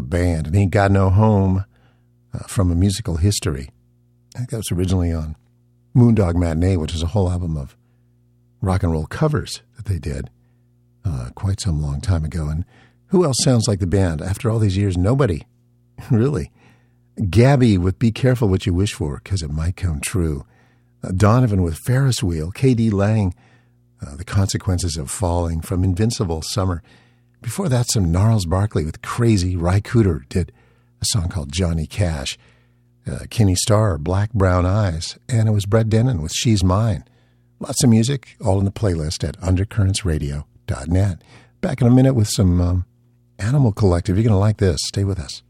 band, and Ain't Got No Home from A Musical History. I think that was originally on Moondog Matinee, which is a whole album of rock and roll covers that they did quite some long time ago. And who else sounds like the band? After all these years, nobody, really. Gabby with Be Careful What You Wish For, because it might come true. Donovan with Ferris Wheel. K.D. Lang, The Consequences of Falling from Invincible Summer. Before that, some Gnarls Barkley with Crazy. Ry Cooder did a song called Johnny Cash. Kenny Starr, Black Brown Eyes. And it was Brett Dennen with She's Mine. Lots of music, all in the playlist at undercurrentsradio.net. Back in a minute with some Animal Collective. You're going to like this. Stay with us.